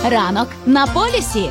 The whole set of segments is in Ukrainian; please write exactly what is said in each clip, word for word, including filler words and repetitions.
Ранок на полюсі.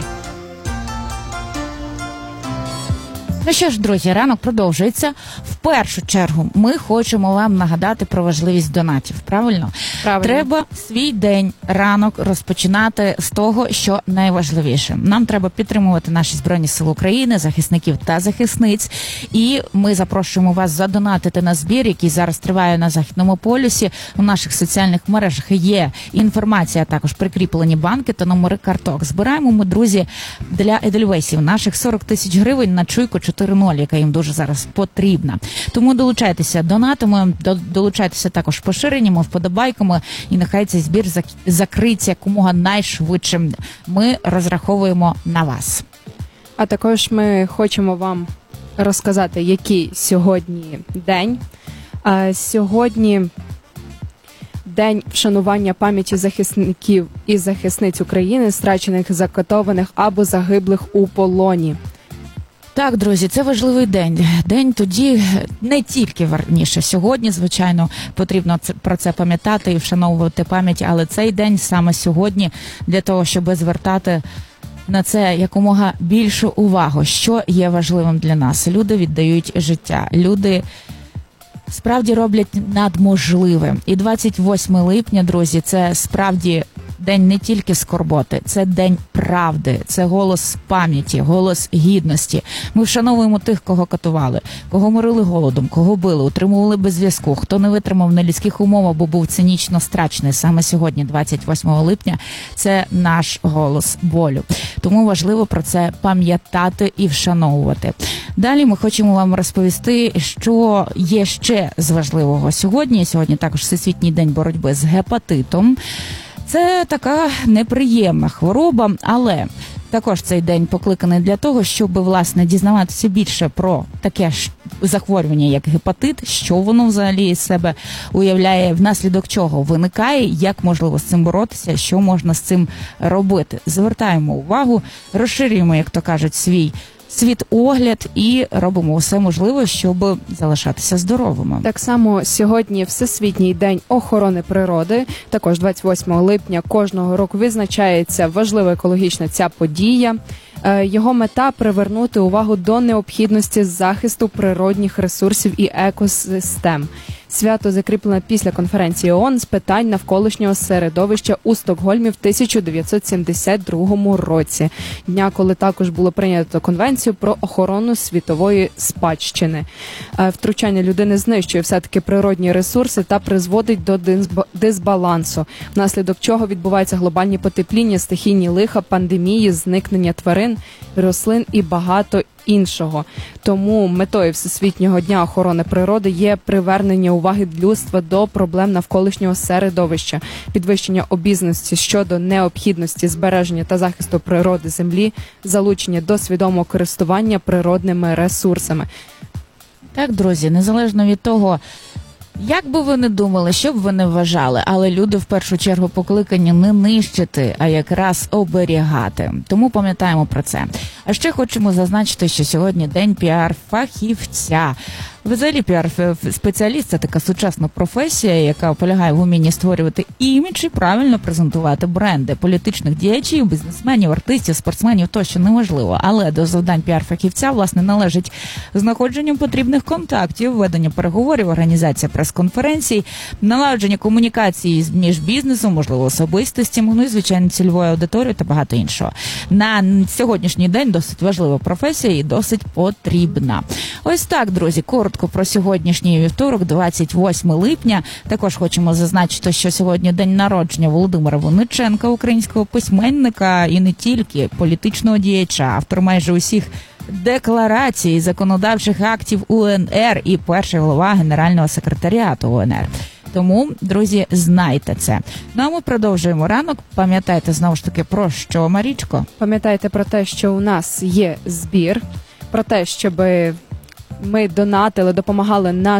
Ну що ж, друзі, ранок продовжується. В першу чергу ми хочемо вам нагадати про важливість донатів, правильно? Правильно. Треба свій день, ранок розпочинати з того, що найважливіше. Нам треба підтримувати наші Збройні Сили України, захисників та захисниць. І ми запрошуємо вас задонатити на збір, який зараз триває на Західному полюсі. У наших соціальних мережах є інформація, а також прикріплені банки та номери карток. Збираємо ми, друзі, для Едельвейсів наших сорок тисяч гривень на чуйку чотири нуль, яка їм дуже зараз потрібна. Тому долучайтеся донатами, долучайтеся також поширеннями, вподобайками, і нехай цей збір закриється якомога найшвидше. Ми розраховуємо на вас. А також ми хочемо вам розказати, який сьогодні день. А сьогодні день вшанування пам'яті захисників і захисниць України, страчених, закатованих або загиблих у полоні. Так, друзі, це важливий день. День тоді не тільки, верніше, сьогодні, звичайно, потрібно про це пам'ятати і вшановувати пам'ять, але цей день саме сьогодні для того, щоб звертати на це якомога більшу увагу, що є важливим для нас. Люди віддають життя, люди справді роблять надможливе. І двадцять восьме липня, друзі, це справді день не тільки скорботи, це день правди, це голос пам'яті, голос гідності. Ми вшановуємо тих, кого катували, кого морили голодом, кого били, утримували без зв'язку, хто не витримав нелюдських умов або був цинічно страчений. Саме сьогодні, двадцять восьмого липня, це наш голос болю. Тому важливо про це пам'ятати і вшановувати. Далі ми хочемо вам розповісти, що є ще з важливого сьогодні. Сьогодні також Всесвітній день боротьби з гепатитом. Це така неприємна хвороба, але також цей день покликаний для того, щоб, власне, дізнаватися більше про таке ж захворювання, як гепатит, що воно взагалі із себе уявляє, внаслідок чого виникає, як можливо з цим боротися, що можна з цим робити. Звертаємо увагу, розширюємо, як то кажуть, свій світогляд і робимо все можливе, щоб залишатися здоровими. Так само сьогодні Всесвітній день охорони природи. Також двадцять восьмого липня кожного року відзначається важлива екологічна ця подія. Його мета – привернути увагу до необхідності захисту природних ресурсів і екосистем. Свято закріплено після конференції ООН з питань навколишнього середовища у Стокгольмі в тисяча дев'ятсот сімдесят другому році. Дня, коли також було прийнято конвенцію про охорону світової спадщини. Втручання людини знищує все-таки природні ресурси та призводить до дисбалансу, внаслідок чого відбуваються глобальні потепління, стихійні лиха, пандемії, зникнення тварин, рослин і багато іншого. Тому метою Всесвітнього дня охорони природи є привернення уваги людства до проблем навколишнього середовища, підвищення обізнаності щодо необхідності збереження та захисту природи землі, залучення до свідомого користування природними ресурсами. Так, друзі, незалежно від того, як би ви не думали, що б ви не вважали, але люди в першу чергу покликані не нищити, а якраз оберігати. Тому пам'ятаємо про це. А ще хочемо зазначити, що сьогодні день піар-фахівця. Взагалі піар-спеціаліст – це така сучасна професія, яка полягає в умінні створювати імідж і правильно презентувати бренди політичних діячів, бізнесменів, артистів, спортсменів, тощо неважливо. Але до завдань піар-фахівця, власне, належить знаходження потрібних контактів, ведення переговорів, організація прес-конференцій, налагодження комунікації між бізнесом, можливо, особистостями, ну і, звичайно, цільовою аудиторією та багато іншого. На сьогоднішній день досить важлива професія і досить потрібна. Ось так, друзі, коротко про сьогоднішній вівторок, двадцять восьме липня. Також хочемо зазначити, що сьогодні день народження Володимира Винниченка, українського письменника і не тільки, політичного діяча, автор майже усіх декларацій, законодавчих актів УНР і перший голова Генерального секретаріату УНР. Тому, друзі, знайте це. Ну, а ми продовжуємо ранок. Пам'ятайте, знову ж таки, про що, Марічко? Пам'ятайте про те, що у нас є збір, про те, щоб ми донатили, допомагали на